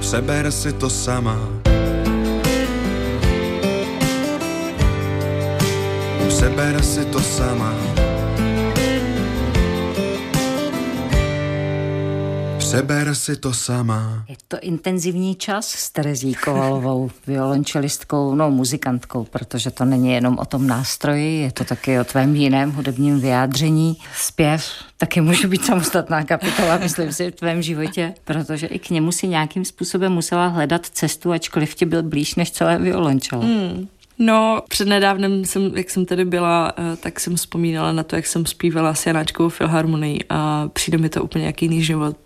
Přeber si to sama. Přeber si to sama. Přeber si to sama. Je to intenzivní čas s Terezí Kovalovou, violončelistkou, muzikantkou, protože to není jenom o tom nástroji, je to taky o tvém jiném hudebním vyjádření. Zpěv taky může být samostatná kapitola, myslím si, v tvém životě, protože i k němu si nějakým způsobem musela hledat cestu, ačkoliv ti byl blíž než celé violončelo. No, přednedávnem jak jsem tady byla, tak jsem vzpomínala na to, jak jsem zpívala s Janáčkovou filharmonií a přijde mi to úplně jak jiný život,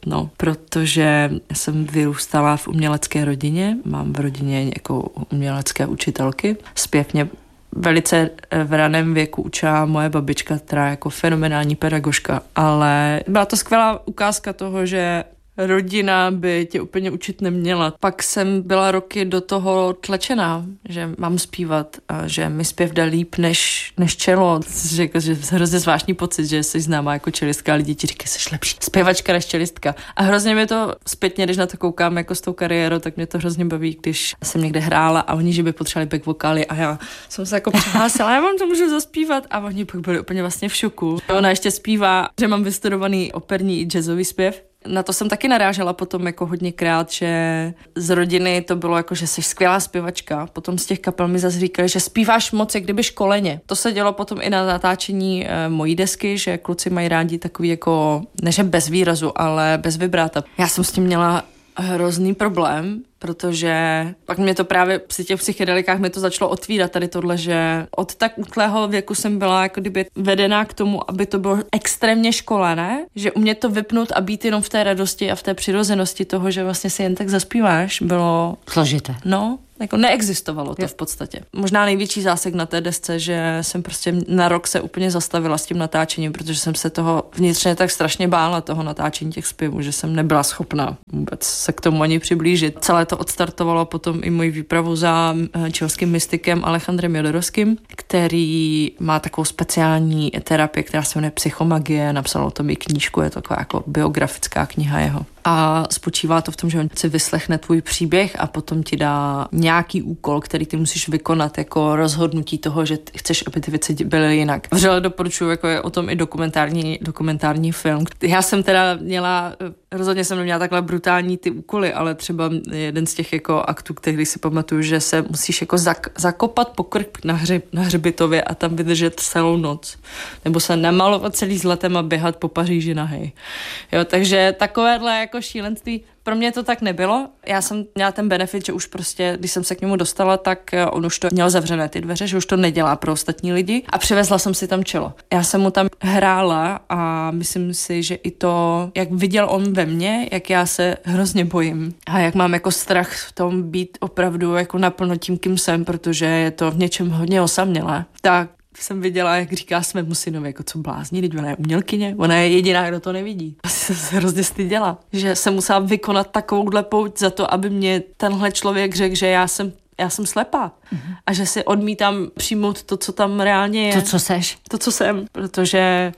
protože jsem vyrůstala v umělecké rodině, mám v rodině jako umělecké učitelky, zpěv mě velice v raném věku učila moje babička, která je jako fenomenální pedagožka, ale byla to skvělá ukázka toho, že rodina by tě úplně učit neměla. Pak jsem byla roky do toho tlačená, že mám zpívat a že mi zpěv jde líp než čelo. Řekl, že hrozně zvláštní pocit, že jsi známá jako čelistka a lidi ti říkají, jsi lepší zpěvačka než čelistka. A hrozně mě to zpětně, když na to koukám jako s tou kariérou, tak mě to hrozně baví, když jsem někde hrála a oni, že by potřebovali back vokály a já jsem se jako přihlásila, já vám to můžu zaspívat a oni pak byli úplně vlastně v šoku. Ona ještě zpívá, že mám vystudovaný operní i jazzový zpěv. Na to jsem taky narážela potom jako hodněkrát, že z rodiny to bylo jako, že jsi skvělá zpěvačka. Potom z těch kapel mi zase říkali, že zpíváš moc, jak kdyby školeně. To se dělo potom i na natáčení mojí desky, že kluci mají rádi takový jako, ne že bez výrazu, ale bez vibráta. Já jsem s tím měla hrozný problém, protože pak mě to právě při těch psychedelikách mi to začalo otvírat tady tohle, že od tak útlého věku jsem byla jako kdyby vedená k tomu, aby to bylo extrémně školené, že umět to vypnout a být jenom v té radosti a v té přirozenosti toho, že vlastně si jen tak zaspíváš, bylo složité. Jako neexistovalo to v podstatě. Možná největší zásek na té desce, že jsem prostě na rok se úplně zastavila s tím natáčením, protože jsem se toho vnitřně tak strašně bála, toho natáčení těch zpěvů, že jsem nebyla schopná vůbec se k tomu ani přiblížit. Celé to odstartovalo potom i moji výpravu za chilským mystikem Alejandrem Jodorowským, který má takovou speciální terapii, která se jmenuje Psychomagie, napsal o tom i knížku, je to taková jako biografická kniha jeho. A spočívá to v tom, že on si vyslechne tvůj příběh a potom ti dá nějaký úkol, který ty musíš vykonat jako rozhodnutí toho, že chceš, aby ty věci byly jinak. Vřele doporučuji, jako je o tom i dokumentární film. Já jsem teda rozhodně jsem neměla takhle brutální ty úkoly, ale třeba jeden z těch jako aktů, který si pamatuju, že se musíš jako zakopat po krk na hřbitově a tam vydržet celou noc. Nebo se namalovat celý zlatem a běhat po Paříži nahej. Jo, takže takovéhle jako šílenství, pro mě to tak nebylo. Já jsem měla ten benefit, že už prostě, když jsem se k němu dostala, tak on už to měl zavřené ty dveře, že už to nedělá pro ostatní lidi a přivezla jsem si tam čelo. Já jsem mu tam hrála a myslím si, že i to, jak viděl on ve mně, jak já se hrozně bojím a jak mám jako strach v tom být opravdu jako naplno tím, kým jsem, protože je to v něčem hodně osamělé, tak jsem viděla, jak říká svému synovi, jako co blázní, teď ona je umělkyně, ona je jediná, kdo to nevidí. Asi jsem se hrozně styděla, že jsem musela vykonat takovouhle pouť za to, aby mě tenhle člověk řekl, že já jsem slepá a že si odmítám přijmout to, co tam reálně je. To, co seš. To, co jsem, protože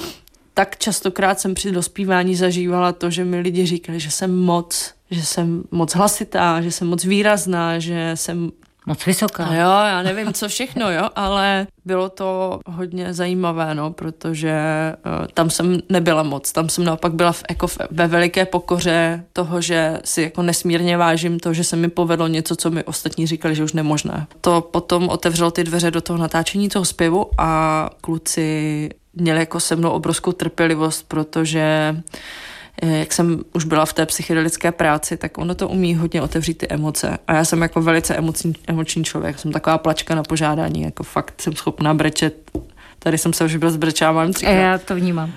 tak častokrát jsem při dospívání zažívala to, že mi lidi říkali, že jsem moc hlasitá, že jsem moc výrazná, že jsem moc vysoká. Jo, já nevím, co všechno, jo, ale bylo to hodně zajímavé, protože tam jsem nebyla moc. Tam jsem naopak byla ve veliké pokoře toho, že si jako nesmírně vážím to, že se mi povedlo něco, co mi ostatní říkali, že už nemožné. To potom otevřelo ty dveře do toho natáčení toho zpěvu a kluci měli jako se mnou obrovskou trpělivost, protože jak jsem už byla v té psychedelické práci, tak ono to umí hodně otevřít ty emoce. A já jsem jako velice emoční člověk. Jsem taková plačka na požádání, jako fakt jsem schopná brečet. Tady jsem se už byla zbrečávala 3krát. Já to vnímám.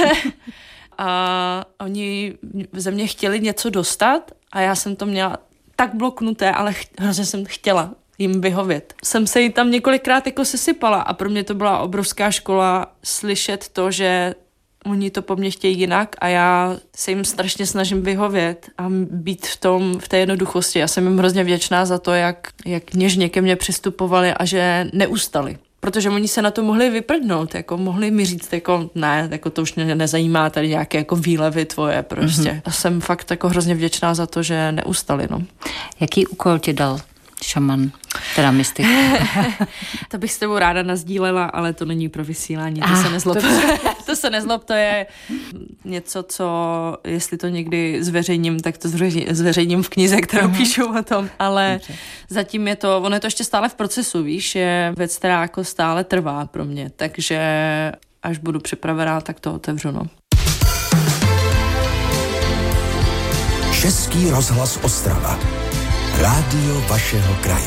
A oni ze mě chtěli něco dostat a já jsem to měla tak bloknuté, ale hrozně jsem chtěla jim vyhovět. Jsem se jí tam několikrát jako sesypala a pro mě to byla obrovská škola slyšet to, že oni to po mně chtějí jinak a já se jim strašně snažím vyhovět a být v té jednoduchosti. Já jsem jim hrozně vděčná za to, jak něžně ke mně přistupovali a že neustali. protože oni se na to mohli vyprdnout, jako mohli mi říct, jako ne, jako to už mě nezajímá, tady nějaké jako výlevy tvoje prostě. A jsem fakt jako hrozně vděčná za to, že neustali, no. Jaký úkol ti dal šaman, teda mystik? To bych s tebou ráda nazdílela, ale to není pro vysílání, to se nezlob. To se nezlob, to je něco, co, jestli to někdy zveřejním, tak to zveřejním v knize, kterou píšu o tom, ale zatím je to, ono je to ještě stále v procesu, víš, je věc, která jako stále trvá pro mě, takže až budu připravená, tak to otevřu, no. Český rozhlas Ostrava. Rádio vašeho kraje.